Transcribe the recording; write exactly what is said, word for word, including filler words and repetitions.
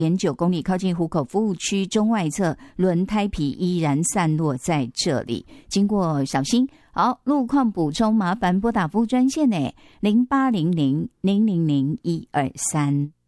点九公里，靠近湖口服务区中外侧，轮胎皮依然散落在这里，经过小心。好，路况补充麻烦拨打服务专线呢，零八零零零零零一二三。